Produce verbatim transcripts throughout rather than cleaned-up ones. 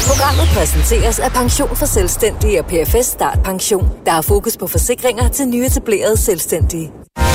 Programmet præsenteres af Pension for Selvstændige og P F S Start Pension, der har fokus på forsikringer til nyetablerede selvstændige.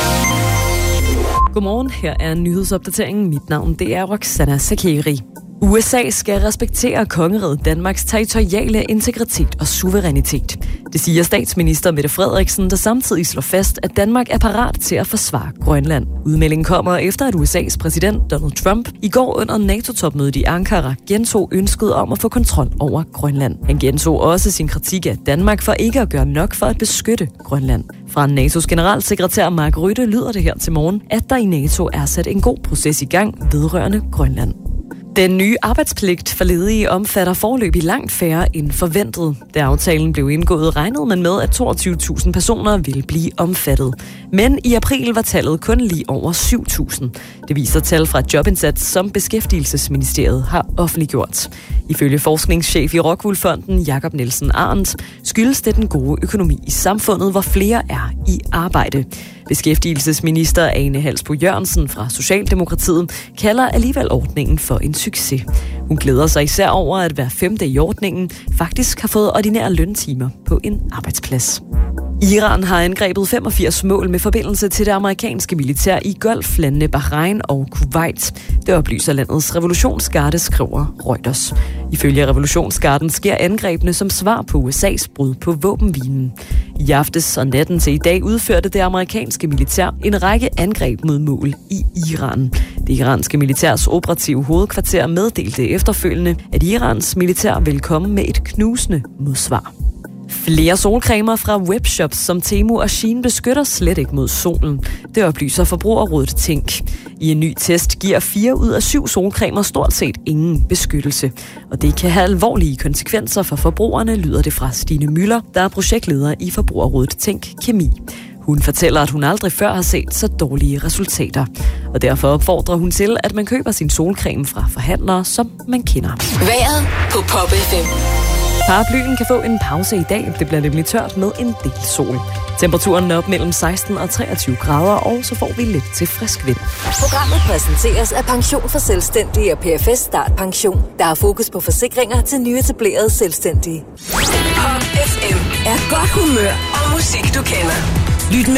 Godmorgen, her er nyhedsopdateringen. Mit navn det er Roxana Sakeri. U S A skal respektere kongeriget Danmarks territoriale integritet og suverænitet. Det siger statsminister Mette Frederiksen, der samtidig slår fast, at Danmark er parat til at forsvare Grønland. Udmeldingen kommer efter, at U S A's præsident Donald Trump i går under NATO-topmødet i Ankara gentog ønsket om at få kontrol over Grønland. Han gentog også sin kritik af Danmark for ikke at gøre nok for at beskytte Grønland. Fra N A T O's generalsekretær Mark Rutte lyder det her til morgen, at der i NATO er sat en god proces i gang vedrørende Grønland. Den nye arbejdspligt for ledige omfatter foreløbig langt færre end forventet. Da aftalen blev indgået, regnede man med, at toogtyve tusind personer ville blive omfattet. Men i april var tallet kun lige over syv tusind. Det viser tal fra Jobindsats, som Beskæftigelsesministeriet har offentliggjort. Ifølge forskningschef i Rockwool Fonden, Jakob Nielsen Arndt, skyldes det den gode økonomi i samfundet, hvor flere er i arbejde. Beskæftigelsesminister Ane Halsboe Jørgensen fra Socialdemokratiet kalder alligevel ordningen for en succes. Hun glæder sig især over, at hver femte i ordningen faktisk har fået ordinære løntimer på en arbejdsplads. Iran har angrebet femogfirs mål med forbindelse til det amerikanske militær i Golflandene Bahrain og Kuwait. Det oplyser landets revolutionsgarde, skriver Reuters. Ifølge revolutionsgarden sker angrebene som svar på U S A's brud på våbenhvilen. I aftes og natten til i dag udførte det amerikanske militær en række angreb mod mål i Iran. Det iranske militærs operative hovedkvarter meddelte efterfølgende, at Irans militær vil komme med et knusende modsvar. Flere solcremer fra webshops som Temu og Shein beskytter slet ikke mod solen. Det oplyser Forbrugerrådet Tænk. I en ny test giver fire ud af syv solcremer stort set ingen beskyttelse. Og det kan have alvorlige konsekvenser for forbrugerne, lyder det fra Stine Møller, der er projektleder i Forbrugerrådet Tænk Kemi. Hun fortæller, at hun aldrig før har set så dårlige resultater. Og derfor opfordrer hun til, at man køber sin solcreme fra forhandlere, som man kender. Vejret på Pop F M. Paraplyen kan få en pause i dag. Det bliver nemlig tørt med en del sol. Temperaturen er op mellem seksten og treogtyve grader, og så får vi lidt til frisk vind. Programmet præsenteres af Pension for Selvstændige og P F S Start Pension, der har fokus på forsikringer til nyetablerede selvstændige. Pop F M er godt humør og musik, du kender. Lyt med.